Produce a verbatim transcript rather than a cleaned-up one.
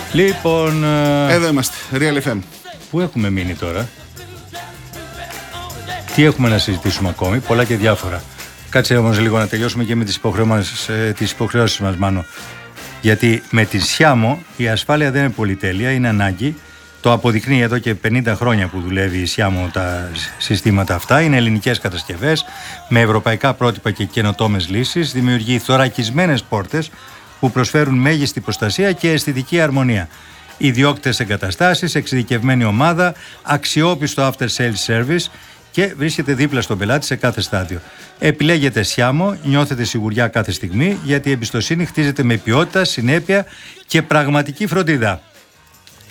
Λοιπόν. Εδώ είμαστε, Real εφ εμ. Πού έχουμε μείνει τώρα? Τι έχουμε να συζητήσουμε ακόμη? Πολλά και διάφορα. Κάτσε όμως λίγο να τελειώσουμε και με τις υποχρεώσεις, τις υποχρεώσεις μας, Μάνο. Γιατί με τη Σιάμο η ασφάλεια δεν είναι πολυτέλεια, είναι ανάγκη. Το αποδεικνύει εδώ και πενήντα χρόνια που δουλεύει η Σιάμο τα συστήματα αυτά. Είναι ελληνικές κατασκευές με ευρωπαϊκά πρότυπα και καινοτόμες λύσεις. Δημιουργεί θωρακισμένες πόρτες που προσφέρουν μέγιστη προστασία και αισθητική αρμονία. Ιδιόκτητες εγκαταστάσεις, εξειδικευμένη ομάδα, αξιόπιστο after sales service και βρίσκεται δίπλα στον πελάτη σε κάθε στάδιο. Επιλέγετε Σιάμο, νιώθετε σιγουριά κάθε στιγμή, γιατί η εμπιστοσύνη χτίζεται με ποιότητα, συνέπεια και πραγματική φροντίδα.